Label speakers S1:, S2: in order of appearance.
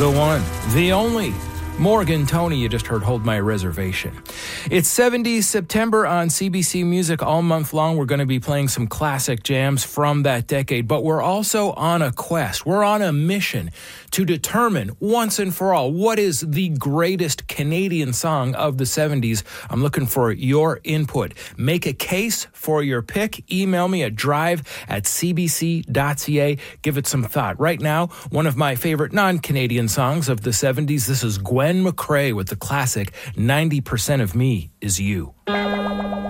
S1: the one, the only. Morgan Tony, you just heard Hold My Reservation. It's 70s September on CBC Music all month long. We're going to be playing some classic jams from that decade, but we're also on a quest. We're on a mission to determine once and for all what is the greatest Canadian song of the 70s. I'm looking for your input. Make a case for your pick. Email me at drive@cbc.ca. Give it some thought. Right now, one of my favorite non-Canadian songs of the 70s. This is Gwen McCrae with the classic 90% of Me Is You.